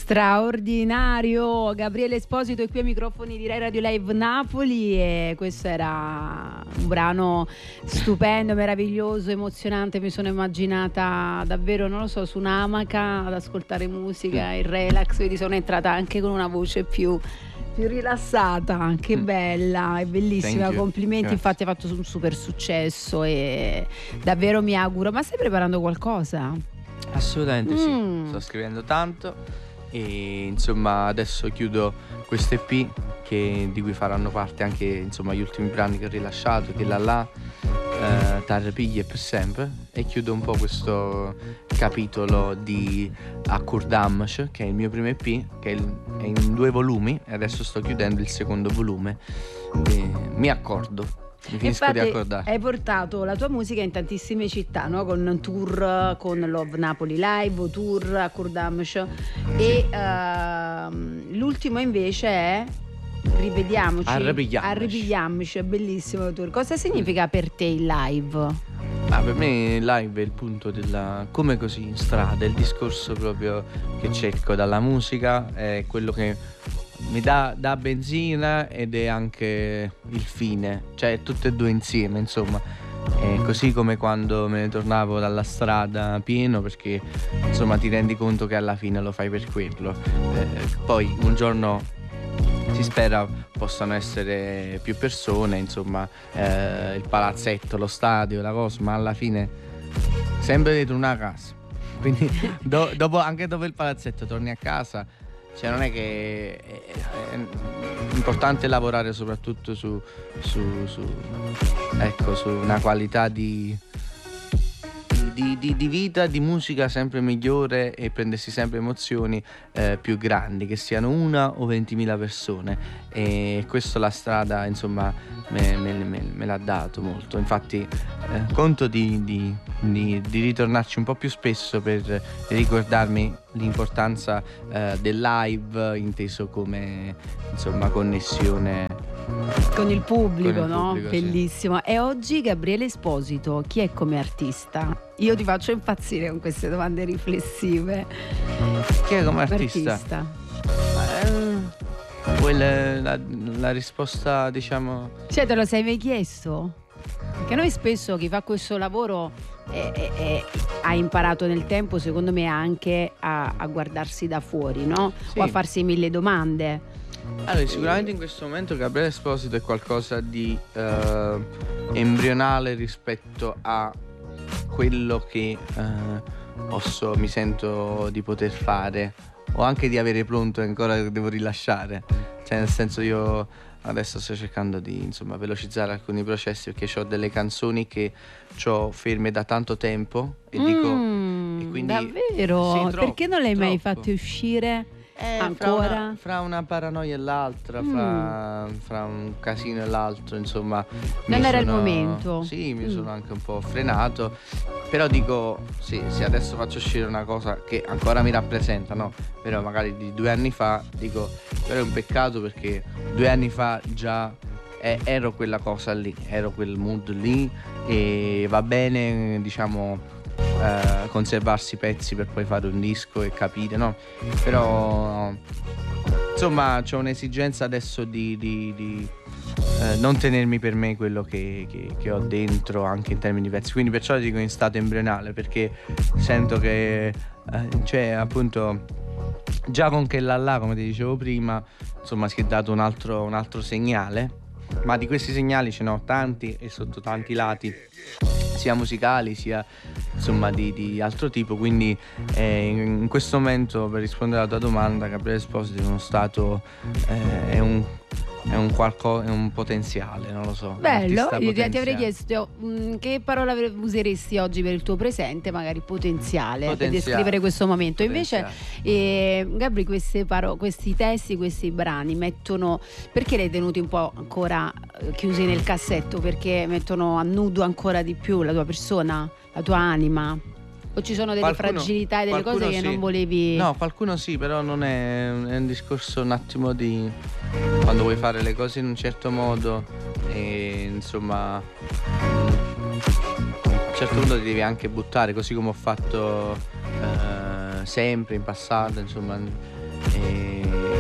Straordinario, Gabriele Esposito è qui ai microfoni di Rai Radio Live Napoli e questo era un brano stupendo, meraviglioso, emozionante. Mi sono immaginata davvero, non lo so, su un'amaca ad ascoltare musica, il relax, vedi, sono entrata anche con una voce più rilassata, che bella, è bellissima, complimenti. Grazie. Infatti ha fatto un super successo e davvero mi auguro. Ma stai preparando qualcosa? Assolutamente sì, sto scrivendo tanto e insomma adesso chiudo questo EP di cui faranno parte anche insomma gli ultimi brani che ho rilasciato, che Tarre Pigli e Per Sempre, e chiudo un po' questo capitolo di Akkurdamsh, che è il mio primo EP, che è in 2 volumi e adesso sto chiudendo il secondo volume. Mi accordo. Mi finisco di accordare. Hai portato la tua musica in tantissime città, no? Con tour, con Love Napoli Live, tour Akkurdamsh, e l'ultimo invece è Rivediamoci, Arrivigliamoci, è bellissimo tour. Cosa significa per te il live? Per me il live è il punto della, come così in strada, il discorso proprio che cerco dalla musica, è quello che mi dà benzina ed è anche il fine, cioè tutte e due insieme, insomma. È così come quando me ne tornavo dalla strada pieno, perché insomma ti rendi conto che alla fine lo fai per quello. Poi un giorno si spera possano essere più persone, insomma, il palazzetto, lo stadio, la cosa, ma alla fine sempre dentro una casa. Quindi anche dopo il palazzetto torni a casa. Cioè non è che è importante lavorare soprattutto su una qualità di vita, di musica sempre migliore e prendersi sempre emozioni più grandi, che siano 1 o 20.000 persone, e questo la strada insomma me l'ha dato molto. Infatti conto di ritornarci un po' più spesso per ricordarmi l'importanza del live, inteso come insomma connessione con il pubblico, no? Pubblico, bellissimo. Sì. E oggi Gabriele Esposito, chi è come artista? Io ti faccio impazzire con queste domande riflessive. Chi è come artista? La risposta, diciamo... Cioè, te lo sei mai chiesto? Perché noi spesso chi fa questo lavoro ha imparato nel tempo, secondo me, anche a guardarsi da fuori, no? Sì. O a farsi 1000 domande. Allora, sicuramente in questo momento Gabriele Esposito è qualcosa di embrionale rispetto a quello che mi sento di poter fare, o anche di avere pronto e ancora devo rilasciare. Cioè, nel senso, io adesso sto cercando di insomma velocizzare alcuni processi, perché ho delle canzoni che ho ferme da tanto tempo e dico, e quindi davvero? Sì, perché non le hai mai fatte uscire? Ancora? Fra una paranoia e l'altra, fra un casino e l'altro, insomma. Non era il momento. Sì, mi sono anche un po' frenato. Però dico, sì, se adesso faccio uscire una cosa che ancora mi rappresenta, no? Però magari di 2 anni fa, dico, però è un peccato, perché 2 anni fa già ero quella cosa lì, ero quel mood lì, e va bene, diciamo, conservarsi pezzi per poi fare un disco e capire, no? Però insomma c'ho un'esigenza adesso di non tenermi per me quello che ho dentro, anche in termini di pezzi, quindi perciò dico in stato embrionale, perché sento che cioè appunto già con che là, come ti dicevo prima, insomma si è dato un altro segnale, ma di questi segnali ce ne ho tanti e sotto tanti lati, sia musicali sia insomma di altro tipo, quindi in questo momento, per rispondere alla tua domanda, Gabriele Esposito è uno stato, è un potenziale, non lo so. Bello, io ti avrei chiesto che parola useresti oggi per il tuo presente, magari potenziale. Per descrivere questo momento. Invece Gabri, questi testi, questi brani mettono, perché li hai tenuti un po' ancora chiusi nel cassetto? Perché mettono a nudo ancora di più la tua persona, la tua anima? O ci sono delle fragilità e delle cose che non volevi? No, qualcuno sì, però non è un discorso un attimo di quando vuoi fare le cose in un certo modo, e insomma a un certo punto ti devi anche buttare, così come ho fatto sempre in passato, insomma E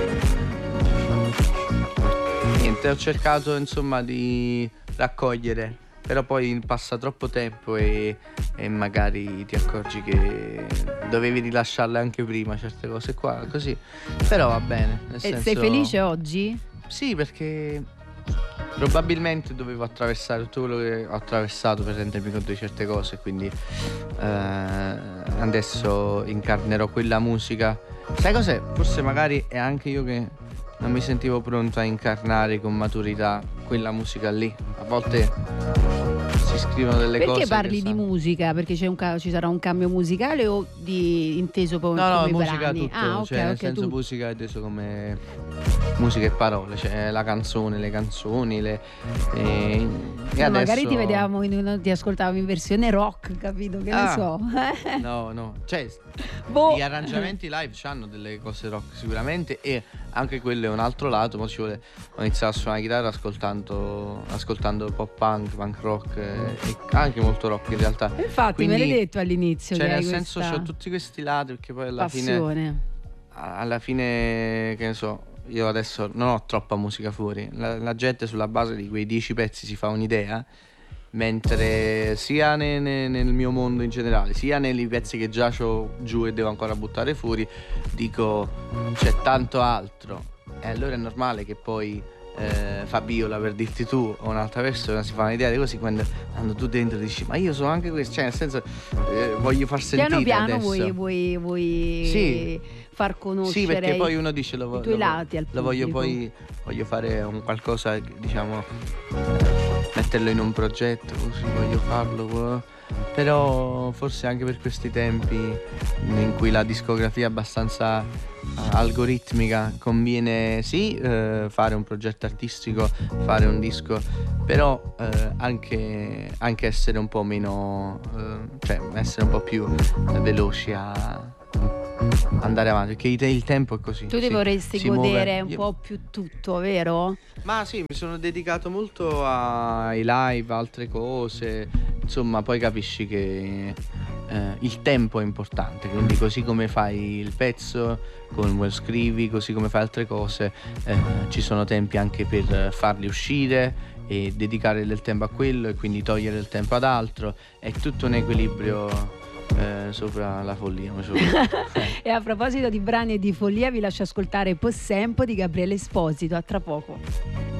niente, ho cercato insomma di raccogliere, però poi passa troppo tempo e magari ti accorgi che dovevi rilasciarle anche prima certe cose qua, così. Però va bene, nel E senso... sei felice oggi? Sì, perché probabilmente dovevo attraversare tutto quello che ho attraversato per rendermi conto di certe cose, quindi adesso incarnerò quella musica. Sai cos'è? Forse magari è anche io che non mi sentivo pronto a incarnare con maturità quella musica lì. A volte si scrivono delle cose. Perché parli di musica? Perché ci sarà un cambio musicale o inteso poi No, come musica brani? tutto, Ah, ok, cioè nel ok, senso tu. musica è inteso come musica e parole, cioè la canzone, le canzoni, e adesso... Magari ti ascoltavo in versione rock, capito? Che ne so. No, cioè Boh. gli arrangiamenti live hanno delle cose rock sicuramente, e anche quello è un altro lato. Ho iniziato a suonare la chitarra ascoltando pop punk, punk rock e anche molto rock in realtà. Infatti Quindi, me l'hai detto all'inizio, cioè che hai nel senso questa c'ho tutti questi lati, perché poi passione. alla fine, che ne so, io adesso non ho troppa musica fuori. La gente sulla base di quei 10 pezzi si fa un'idea, mentre sia nel mio mondo in generale, sia nei pezzi che già ho giù e devo ancora buttare fuori, dico c'è tanto altro. E allora è normale che poi Fabiola, per dirti tu, o un'altra persona si fa un'idea di così, quando tu dentro dici ma io sono anche questo, cioè nel senso voglio far sentire Piano piano adesso. vuoi Sì. far conoscere Sì, perché poi uno dice i tuoi lati al lo voglio pubblico. voglio fare un qualcosa, diciamo, metterlo in un progetto, così voglio farlo. Però forse anche per questi tempi in cui la discografia è abbastanza algoritmica, conviene sì fare un progetto artistico, fare un disco, però anche essere un po' meno, cioè essere un po' più veloci a andare avanti, perché il tempo è così. Tu ti vorresti si godere muove. un po' più tutto, vero? Ma sì, mi sono dedicato molto ai live, altre cose, insomma, poi capisci che il tempo è importante, quindi così come fai il pezzo, come lo scrivi, così come fai altre cose, ci sono tempi anche per farli uscire e dedicare del tempo a quello e quindi togliere il tempo ad altro. È tutto un equilibrio sopra la follia. E a proposito di brani e di follia, vi lascio ascoltare Possempo di Gabriele Esposito. A tra poco.